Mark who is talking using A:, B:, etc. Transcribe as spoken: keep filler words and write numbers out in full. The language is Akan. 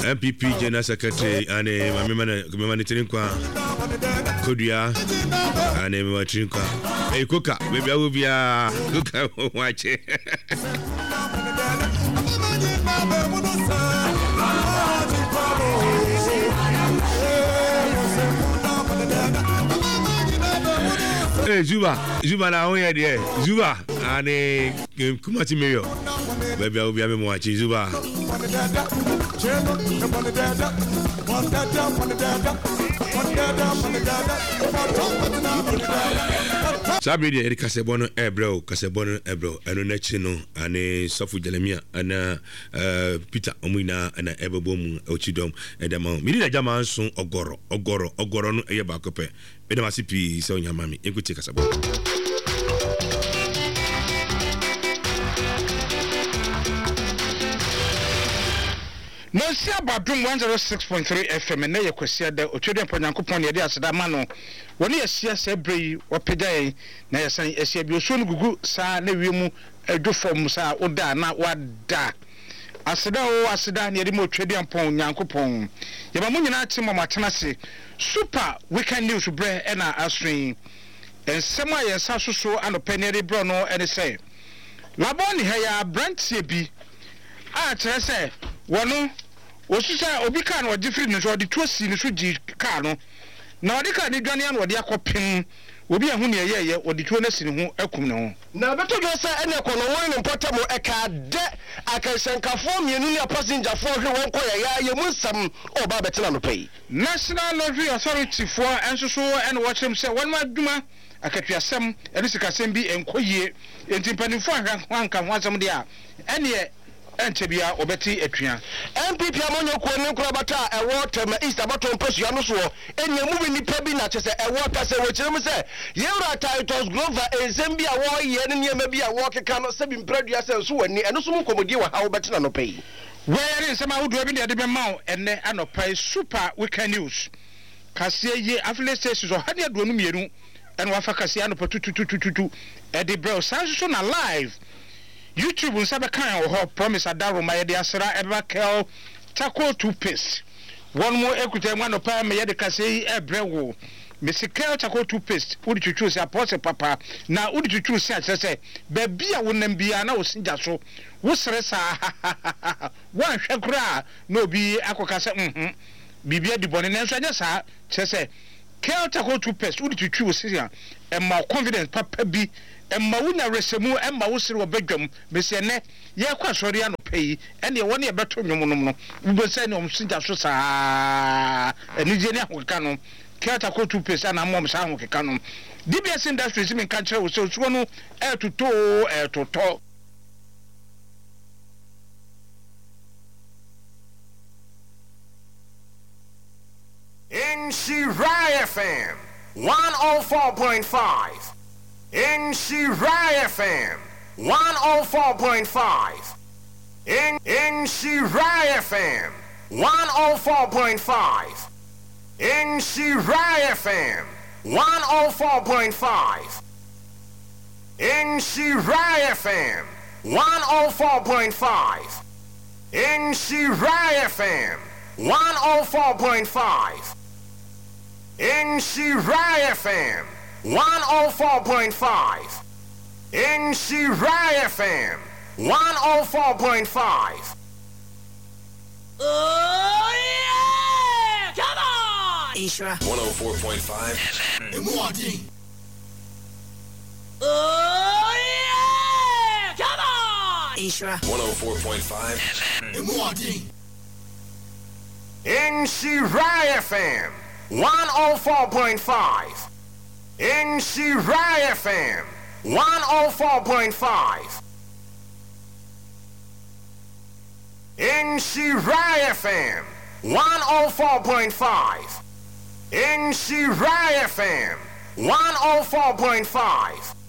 A: M P P General Secretary and my monitoring qua Kodia and my trinqua. Hey, Coca, maybe I will be a Coca watch it. Hey, Juba, Juba, now here, dear. Juba, and a Kumati Mayo. Maybe I will be having watching Juba. Sabri de Casebono Ebro, Casebono Ebro, and Nechino, and a Sofu Jeremia, and uh, Peter Omina, and a Ebobom, Ochidom, and the Mount. Midi Jaman son Ogoro, Ogoro, Ogoron, Ebacope, Bedamasipi, so your mammy, you could take us about.
B: No see about one oh six point three F M and na yekwese de otwede ponyankopon ye de aseda ma no woni asia se brei wopedai na yesan asia bi osuo no gugu sa na wiemu adwofom sa oda na wada aseda o aseda na ye de mo otwede ampon nyankopon ye ba mo nyina timo matena se super weekend news bre e na asrin ensema ye sa soso anopenere bro no ene se laboni ha ya brantie bi a tere se wono osusa obi ka na odifiri ne so de tosi ne so ji ka no na odi ka ne dwane an odi akopem obi ahu ne ye ye odi to na sini ho akum ne ho
C: na beto do se ene ko no won important mo e ka de akasenkafo mienu ne passenger fo hwe won ko ya ye musam oba betena no pay
B: National Lottery Authority for enso so ene wo chem se won ma duma akatuasem ene sikasem bi enkoyie entimpanifo anka ho asem de a ene Entebia obeti etwia
C: M P P amonyo ko ne kura bata e water ma East abaton pesu ano so enya mu bi nipa bi na chese e water se wo chirem se yewra titles Glover ezembi a wo ye ne niam bi a wo keka no se bi mpradua se so wani eno so mu komodi wa ha wo beti na no pay
B: where is sama wudu bi de be ma enne anopai super weekend news kase ye afle station so hade aduonu mienu eno wafa kase anopa tututututu e de bro sanso na live YouTube unsabe kan ho promise adaro my de asra ebakel taco toothpaste one more ekuta mu no pa me ye de kase ebrewo mesikel taco toothpaste udi chuchu se apose papa na udi chuchu se atese ba bia wonam bia na osinja so wo sere sa wan hwekura na obi akokase mhm bibia di bone nenso anya sa chese kel taco toothpaste udi chuchu se ya e ma confidence papa bi emma wunya resemu emma wosiri obedwam bese ne ye kwa sori ano pei ene woni e beto nwom no wo se ne omsinja so saa eni je ne akeka no kiata ko two pese na mom sa akeka no D B S Industries min kan kire wo so so no e toto e toto
D: in Shirai F M one oh four point five in Shirai F M one oh four point five in in Shirai F M one oh four point five in Shirai F M one oh four point five in Shirai F M one oh four point five in Shirai F M one oh four point five in Shirai F M one oh four point five in Shirai F M one oh four point five.
E: Oh yeah! Come on!
F: Ishra
G: one oh four point five.
E: Oh yeah! Come on!
F: Ishra
G: one oh four point five.
D: In Shirai F M one oh four point five. In Shirai F M one oh four point five. In Shirai F M one oh four point five. In Shirai F M one oh four point five.